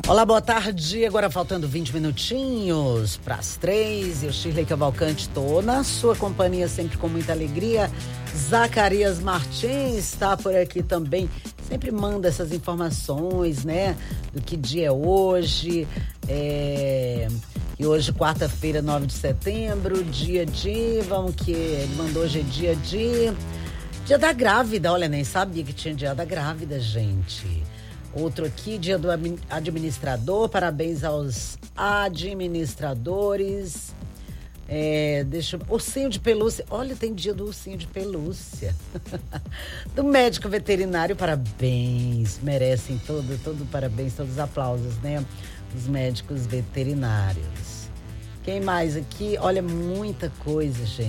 Olá, boa tarde. Agora faltando 20 minutinhos para as 3. Eu, Shirley Cavalcante, estou na sua companhia sempre com muita alegria. Zacarias Martins está por aqui também. Sempre manda essas informações, né? Do que dia é hoje. E hoje, quarta-feira, 9 de setembro, dia de... ele mandou hoje dia da grávida. Olha, nem sabia que tinha dia da grávida, gente. Outro aqui, dia do administrador. Parabéns aos administradores. Ursinho de pelúcia. Olha, tem dia do ursinho de pelúcia. Do médico veterinário, parabéns. Merecem todo parabéns, todos os aplausos, né? Os médicos veterinários. Quem mais aqui? Olha, muita coisa, gente.